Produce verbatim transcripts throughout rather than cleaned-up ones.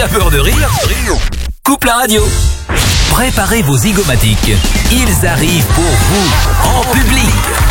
T'as peur de rire? Coupe la radio. Préparez vos zygomatiques. Ils arrivent pour vous, en public.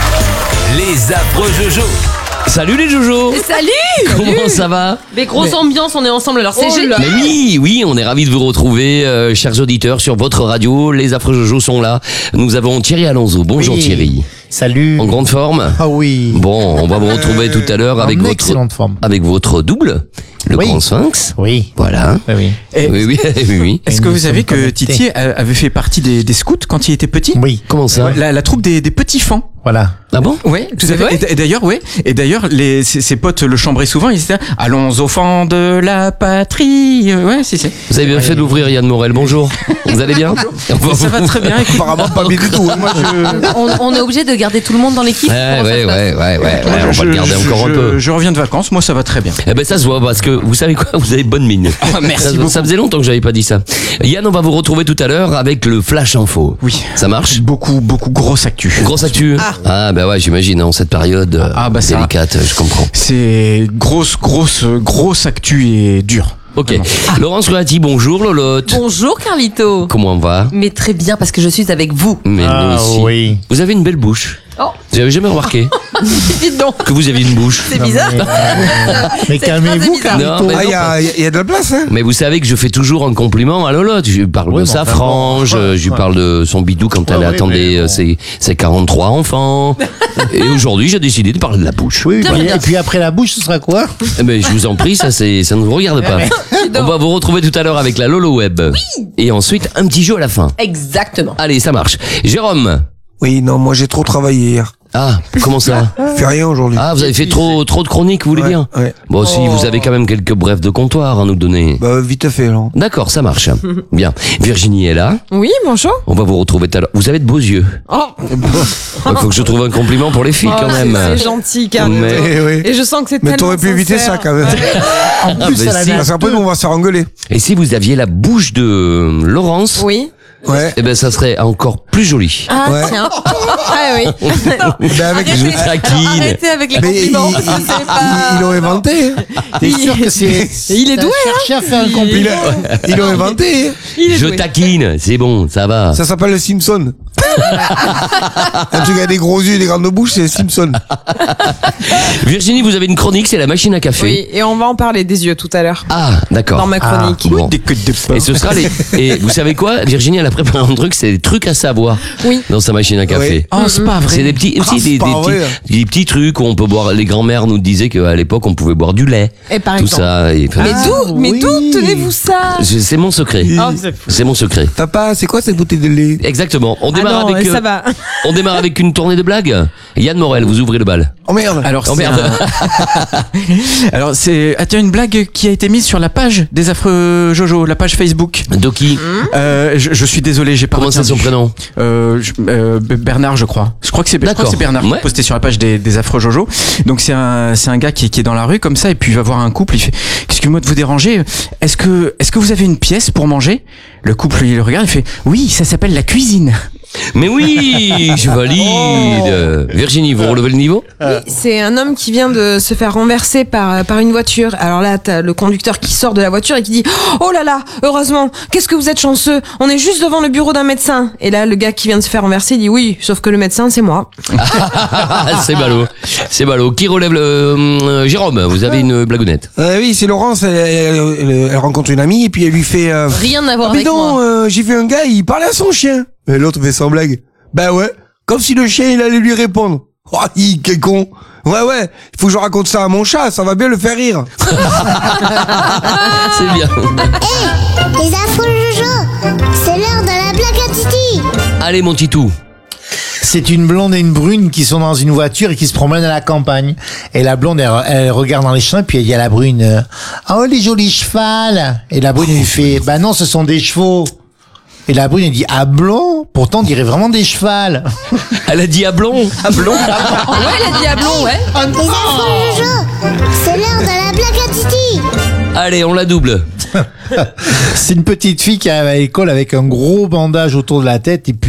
Les affreux Jojo. Salut les Jojo. Salut. Comment Salut. ça va? Mais grosse Mais... ambiance, on est ensemble alors c'est oh génial. Mais oui, oui, on est ravis de vous retrouver, euh, chers auditeurs, sur votre radio. Les affreux Jojo sont là. Nous avons Thierry Alonso. Bonjour oui. Thierry. Salut. En grande forme? Ah oui. Bon, on va vous retrouver tout à l'heure avec en votre excellente forme. avec votre double, le Oui. grand sphinx. Oui. Voilà. Oui, oui. Et Oui, oui, oui, oui. Est-ce Et que nous vous savez sommes que connectés. Titi avait fait partie des, des scouts quand il était petit? Oui. Comment ça? Ouais, la, la troupe des, des petits fans. Voilà. Ah bon? Oui, tout à C'est vrai fait. Et, et d'ailleurs, ouais. Et d'ailleurs, les ses, ses potes le chambraient souvent. Ils étaient allons aux fans de la patrie. Euh, Ouais, c'est c'est. Vous avez bien fait d'ouvrir Yann Morel. Bonjour. Vous allez bien? Ça va très bien. écoute. Apparemment pas bien du tout. Moi, je... On, on est obligé de garder tout le monde dans l'équipe. Ouais, Comment ça ouais, se passe ouais, ouais, ouais, ouais, on va Je- le garder je- encore un je- peu. Je reviens de vacances. Moi, ça va très bien. Eh ben ça se voit parce que vous savez quoi, vous avez bonne mine. merci ça, beaucoup. ça faisait longtemps que j'avais pas dit ça. Yann, on va vous retrouver tout à l'heure avec le Flash Info. Oui. Ça marche? Beaucoup, beaucoup grosse actu. Grosse actu. Ah, ah bah ouais, j'imagine en cette période euh, Ah, bah, ça- délicate, je comprends. C'est grosse, grosse, grosse actu et dure. Ok. Laurence Ruati, bonjour Lolotte. Bonjour Carlito. Comment on va? Mais très bien parce que je suis avec vous. Mais nous Ah aussi. oui. Vous avez une belle bouche. Oh, J'avais jamais remarqué dites donc. que vous aviez une bouche. C'est bizarre. Mais, mais Cette calmez-vous, phrase est bizarre. Non, Carlito. mais Ah, il y a, il y a de la place, hein? Mais vous savez que je fais toujours un compliment à Lolotte. Je lui parle Oui, de bon, sa enfin, frange, bon. euh, je lui Ouais. parle de son bidou quand Ouais, elle ouais, attendait mais euh, bon. ses, ses quarante-trois enfants. Et aujourd'hui, j'ai décidé de parler de la bouche. Oui, Bien, puis- bien. et puis après la bouche, ce sera quoi? Eh ben, je vous en prie, ça, c'est, ça ne vous regarde pas. On va vous retrouver tout à l'heure avec la Lolo Web. Oui. Et ensuite, un petit jeu à la fin. Exactement. Allez, ça marche. Jérôme. Oui, non, moi j'ai trop travaillé hier. Ah, comment ça? Je fais rien aujourd'hui. Ah, vous avez fait trop, trop de chroniques, vous voulez Ouais, dire? ouais. Bon, si, vous avez quand même quelques brefs de comptoir à nous donner. Bah, vite fait, là. D'accord, ça marche. Bien. Virginie est là. Oui, bonjour. On va vous retrouver tout à l'heure. Vous avez de beaux yeux. Oh, Il faut que je trouve un compliment pour les filles quand même. c'est gentil Carlito. Mais- Eh oui. Et je sens que c'est Mais tellement t'aurais pu éviter sincère. ça quand même. En plus, mais elle a si. la- Parce qu'après, nous, on va se faire engueuler. Et si vous aviez la bouche de Laurence, Oui. Ouais. eh ben ça serait encore plus joli. Ah Ouais. tiens. Ah oui. Ben, avec, Arrêtez. Je Alors, taquine. arrêtez avec les mais il, compliments. il, Je sais pas. il l'aurait inventé. T'es sûr que c'est. Il est T'as doué, cherché à faire un Il, compliment. a- il l'aurait inventé. Il est Je doué. taquine, c'est bon, ça va. Ça s'appelle le Simpson. Un truc avec des gros yeux et des grandes bouches, c'est Simpson. Virginie, vous avez une chronique, c'est la machine à café. Oui, et on va en parler des yeux tout à l'heure. Ah, d'accord. Dans ma chronique. Bon. Des queues de pain. Et ce sera les. Et vous savez quoi? Virginie, elle a préparé un truc, c'est des trucs à savoir. Oui. Dans sa machine à café. Oh, c'est pas vrai. C'est des petits, aussi Ah, c'est des, pas des vrai. petits, des petits trucs où on peut boire. Les grands-mères nous disaient qu'à l'époque, on pouvait boire du lait. Et par Tout exemple. ça. Et, Mais Ah, d'où, mais oui. d'où tenez-vous ça? c'est c'est mon secret. Oh, c'est- C'est mon secret. Papa, c'est quoi cette bouteille de lait? Exactement. On Ah démarre non, avec. ça euh, va. On démarre avec une tournée de blagues. Yann Morel, vous ouvrez le bal. Oh merde. Alors, Oh c'est merde. un- Alors, c'est, ah, tiens, une blague qui a été mise sur la page des affreux Jojo, la page Facebook. Doki, Euh, je, je suis désolé, j'ai pas comment c'est retenu. son prénom? Euh, je- euh, Bernard, je crois. Je crois que c'est, je crois D'accord. que c'est Bernard qui Ouais. a posté sur la page des, des affreux Jojo. Donc c'est un, c'est un gars qui, est- qui est dans la rue comme ça et puis il va voir un couple. Il fait, excusez-moi de vous déranger. Est-ce que, est-ce que vous avez une pièce pour manger? Le couple il le regarde, il fait, oui, ça s'appelle la cuisine. Mais oui, je valide. Virginie, vous relevez le niveau? Oui, c'est un homme qui vient de se faire renverser par, par une voiture. Alors là, t'as le conducteur qui sort de la voiture et qui dit « Oh là là, heureusement, qu'est-ce que vous êtes chanceux, on est juste devant le bureau d'un médecin. » Et là, le gars qui vient de se faire renverser dit « Oui, sauf que le médecin, c'est moi. C'est ballot. C'est ballot. Qui relève le. euh, Jérôme, vous avez une blagounette. Euh, oui, c'est Laurence. Elle, elle- elle- elle rencontre une amie et puis elle lui fait. Euh, Rien à voir ah, mais avec non, moi. euh, j'ai vu un gars, il parlait à son chien. Et l'autre fait sans blague. Bah ouais, comme si le chien il allait lui répondre. Oh, hi, quel con. Ouais, ouais, il faut que je raconte ça à mon chat, ça va bien le faire rire. C'est bien. Les affreux Jojo, c'est l'heure de la blague à Titi. Allez, mon titou. C'est une blonde et une brune qui sont dans une voiture et qui se promènent à la campagne. Et la blonde, elle, elle regarde dans les champs, puis elle dit à la brune, euh, oh, les jolis chevals. Et la brune, elle lui fait, bah non, ce sont des chevaux. Et la brune, elle dit, ah blond? Pourtant, on dirait vraiment des chevals. Elle a dit à blond. À blond. Ouais, il a dit à blond, ouais. Les affreux Jojo, c'est l'heure de la blague à Titi. Allez, on la double. C'est une petite fille qui arrive à l'école avec un gros bandage autour de la tête et puis